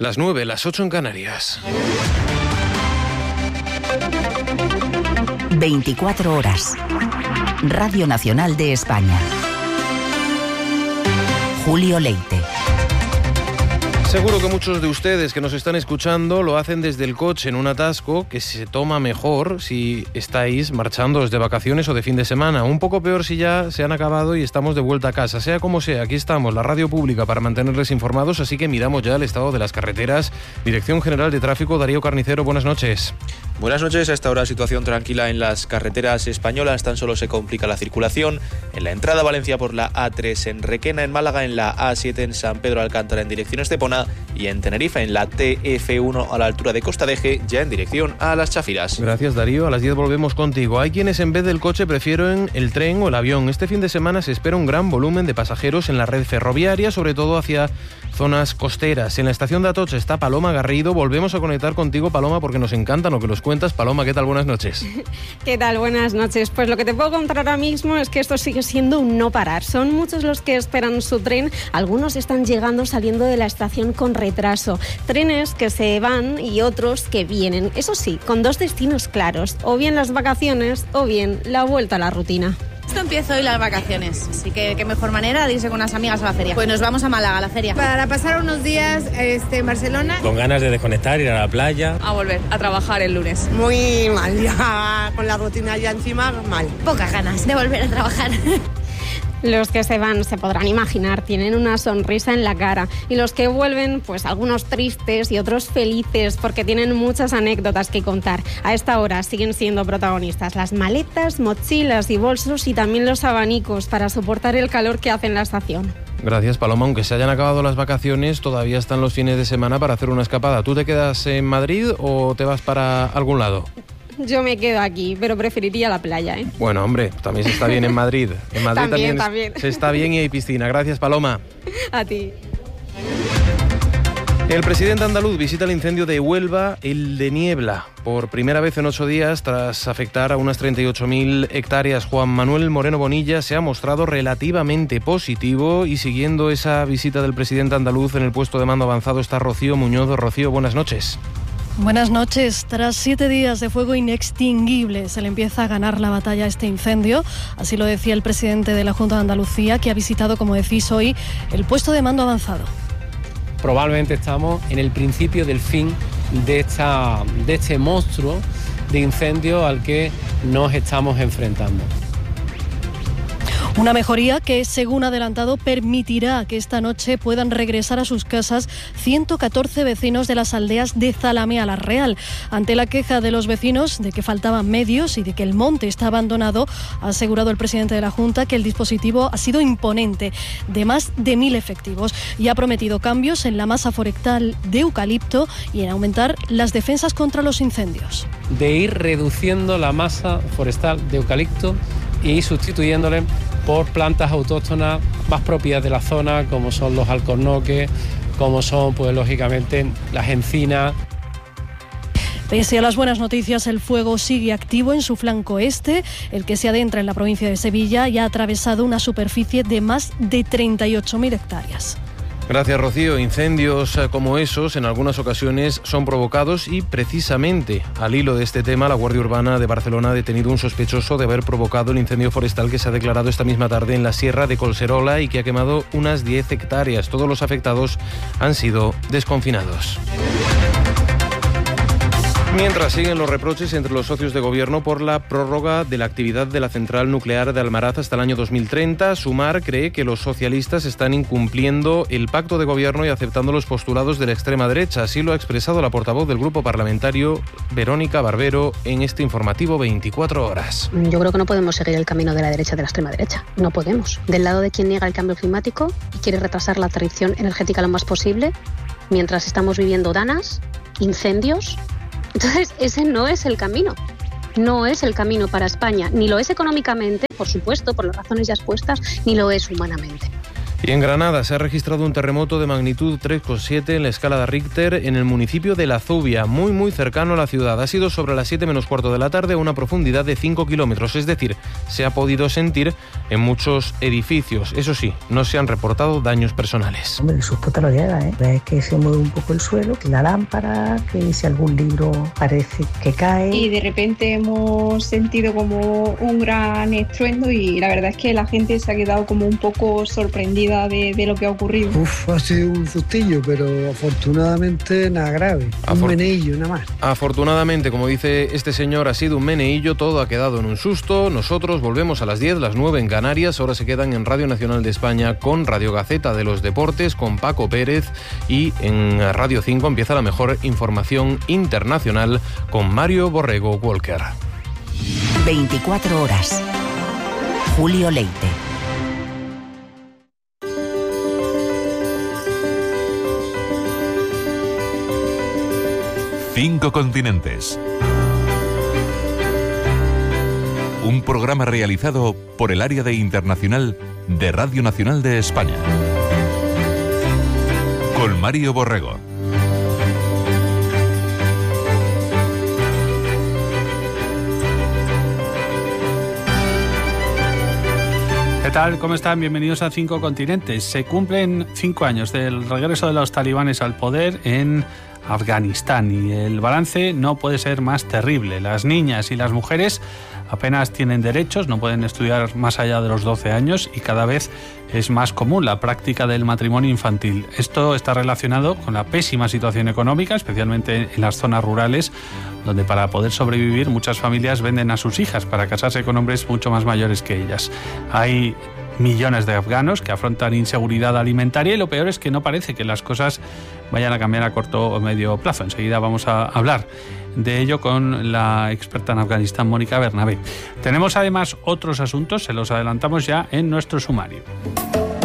Las 9, las 8 en Canarias. 24 horas. Radio Nacional de España. Julio Leite. Seguro que muchos de ustedes que nos están escuchando lo hacen desde el coche en un atasco que se toma mejor si estáis marchando de vacaciones o de fin de semana. Un poco peor si ya se han acabado y estamos de vuelta a casa. Sea como sea, aquí estamos, la radio pública, para mantenerles informados, así que miramos ya el estado de las carreteras. Dirección General de Tráfico, Darío Carnicero, buenas noches. Buenas noches. A esta hora situación tranquila en las carreteras españolas. Tan solo se complica la circulación en la entrada a Valencia por la A3, en Requena, en Málaga, en la A7, en San Pedro Alcántara en dirección Estepona y en Tenerife en la TF1 a la altura de Costa de Eje, ya en dirección a Las Chafiras. Gracias, Darío. A las 10 volvemos contigo. Hay quienes en vez del coche prefieren el tren o el avión. Este fin de semana se espera un gran volumen de pasajeros en la red ferroviaria, sobre todo hacia zonas costeras. En la estación de Atocha está Paloma Garrido. Volvemos a conectar contigo, Paloma, porque nos encanta lo que nos cuentas. Paloma, ¿qué tal? Buenas noches. ¿Qué tal? Buenas noches. Pues lo que te puedo contar ahora mismo es que esto sigue siendo un no parar. Son muchos los que esperan su tren. Algunos están saliendo de la estación con retraso. Trenes que se van y otros que vienen. Eso sí, con dos destinos claros. O bien las vacaciones o bien la vuelta a la rutina. Esto empieza hoy las vacaciones, así que qué mejor manera de irse con unas amigas a la feria. Pues nos vamos a Málaga, a la feria. Para pasar unos días en Barcelona. Con ganas de desconectar, ir a la playa. A volver a trabajar el lunes. Muy mal, ya con la rutina ya encima, mal. Pocas ganas de volver a trabajar. Los que se van, se podrán imaginar, tienen una sonrisa en la cara. Y los que vuelven, pues algunos tristes y otros felices, porque tienen muchas anécdotas que contar. A esta hora siguen siendo protagonistas las maletas, mochilas y bolsos y también los abanicos para soportar el calor que hace en la estación. Gracias, Paloma. Aunque se hayan acabado las vacaciones, todavía están los fines de semana para hacer una escapada. ¿Tú te quedas en Madrid o te vas para algún lado? Yo me quedo aquí, pero preferiría la playa, ¿eh? Bueno, hombre, también se está bien en Madrid. En Madrid también. Se está bien y hay piscina. Gracias, Paloma. A ti. El presidente andaluz visita el incendio de Huelva, el de Niebla, por primera vez en 8 días tras afectar a unas 38.000 hectáreas. Juan Manuel Moreno Bonilla se ha mostrado relativamente positivo y siguiendo esa visita del presidente andaluz en el puesto de mando avanzado está Rocío Muñoz. Rocío, buenas noches. Buenas noches. Tras 7 días de fuego inextinguible se le empieza a ganar la batalla a este incendio. Así lo decía el presidente de la Junta de Andalucía, que ha visitado, como decís hoy, el puesto de mando avanzado. Probablemente estamos en el principio del fin de este monstruo de incendio al que nos estamos enfrentando. Una mejoría que, según ha adelantado, permitirá que esta noche puedan regresar a sus casas 114 vecinos de las aldeas de Zalamea la Real. Ante la queja de los vecinos de que faltaban medios y de que el monte está abandonado, ha asegurado el presidente de la Junta que el dispositivo ha sido imponente, de más de 1.000 efectivos, y ha prometido cambios en la masa forestal de eucalipto y en aumentar las defensas contra los incendios. De ir reduciendo la masa forestal de eucalipto y sustituyéndole por plantas autóctonas más propias de la zona, como son los alcornoques, como son, pues lógicamente, las encinas. Pese a las buenas noticias, el fuego sigue activo en su flanco este, el que se adentra en la provincia de Sevilla y ha atravesado una superficie de más de 38.000 hectáreas. Gracias, Rocío. Incendios como esos en algunas ocasiones son provocados y precisamente al hilo de este tema la Guardia Urbana de Barcelona ha detenido un sospechoso de haber provocado el incendio forestal que se ha declarado esta misma tarde en la Sierra de Collserola y que ha quemado unas 10 hectáreas. Todos los afectados han sido desconfinados. Mientras siguen los reproches entre los socios de gobierno por la prórroga de la actividad de la central nuclear de Almaraz hasta el año 2030, Sumar cree que los socialistas están incumpliendo el pacto de gobierno y aceptando los postulados de la extrema derecha. Así lo ha expresado la portavoz del grupo parlamentario, Verónica Barbero, en este informativo 24 horas. Yo creo que no podemos seguir el camino de la derecha de la extrema derecha. No podemos. Del lado de quien niega el cambio climático y quiere retrasar la transición energética lo más posible, mientras estamos viviendo danas, incendios. Entonces, ese no es el camino. No es el camino para España. Ni lo es económicamente, por supuesto, por las razones ya expuestas, ni lo es humanamente. Y en Granada se ha registrado un terremoto de magnitud 3,7 en la escala de Richter en el municipio de La Zubia, muy cercano a la ciudad. Ha sido sobre las 7 menos cuarto de la tarde a una profundidad de 5 kilómetros, es decir, se ha podido sentir en muchos edificios. Eso sí, no se han reportado daños personales. Hombre, el susto te lo llega, ¿eh? Ves que se mueve un poco el suelo, que la lámpara, que si algún libro parece que cae. Y de repente hemos sentido como un gran estruendo y la verdad es que la gente se ha quedado como un poco sorprendida de lo que ha ocurrido. Ha sido un sustillo, pero afortunadamente nada grave. Un meneillo, nada más. Afortunadamente, como dice este señor, ha sido un meneillo, todo ha quedado en un susto. Nosotros volvemos a las 10, las 9 en Canarias. Ahora se quedan en Radio Nacional de España con Radio Gaceta de los Deportes, con Paco Pérez. Y en Radio 5 empieza la mejor información internacional con Mario Borrego Walker. 24 horas. Julio Leite. 5 continentes. Un programa realizado por el área de internacional de Radio Nacional de España. Con Mario Borrego. ¿Qué tal? ¿Cómo están? Bienvenidos a 5 continentes. Se cumplen 5 años del regreso de los talibanes al poder en Afganistán y el balance no puede ser más terrible. Las niñas y las mujeres apenas tienen derechos, no pueden estudiar más allá de los 12 años y cada vez es más común la práctica del matrimonio infantil. Esto está relacionado con la pésima situación económica, especialmente en las zonas rurales, donde para poder sobrevivir muchas familias venden a sus hijas para casarse con hombres mucho más mayores que ellas. Hay millones de afganos que afrontan inseguridad alimentaria y lo peor es que no parece que las cosas vayan a cambiar a corto o medio plazo. Enseguida vamos a hablar de ello con la experta en Afganistán, Mónica Bernabé. Tenemos además otros asuntos, se los adelantamos ya en nuestro sumario.